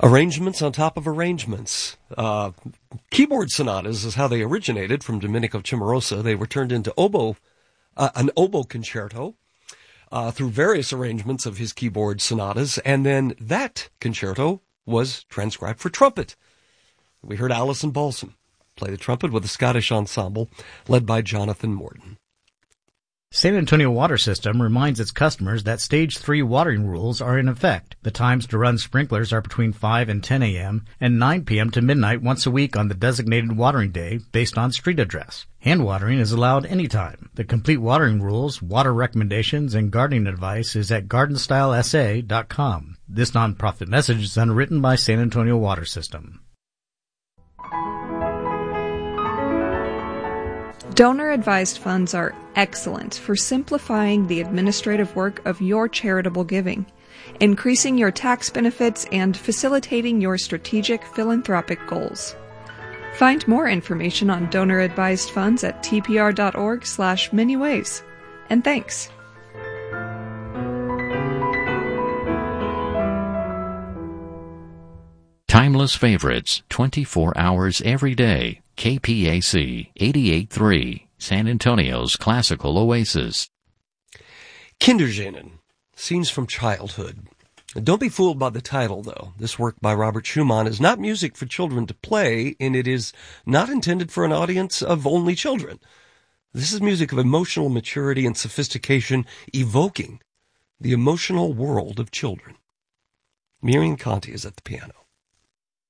Arrangements on top of arrangements. Keyboard sonatas is how they originated from Domenico Cimarosa. They were turned into an oboe concerto through various arrangements of his keyboard sonatas, and then that concerto was transcribed for trumpet. We heard Alison Balsam play the trumpet with a Scottish ensemble led by Jonathan Morton. San Antonio Water System reminds its customers that Stage 3 watering rules are in effect. The times to run sprinklers are between 5 and 10 a.m. and 9 p.m. to midnight once a week on the designated watering day based on street address. Hand watering is allowed anytime. The complete watering rules, water recommendations, and gardening advice is at gardenstylesa.com. This nonprofit message is underwritten by San Antonio Water System. Donor-advised funds are excellent for simplifying the administrative work of your charitable giving, increasing your tax benefits, and facilitating your strategic philanthropic goals. Find more information on donor-advised funds at tpr.org/manyways. And thanks. Timeless favorites, 24 hours every day. KPAC 88.3, San Antonio's classical oasis. Kinderszenen, Scenes from Childhood. Don't be fooled by the title, though. This work by Robert Schumann is not music for children to play, and it is not intended for an audience of only children. This is music of emotional maturity and sophistication, evoking the emotional world of children. Miriam Conti is at the piano.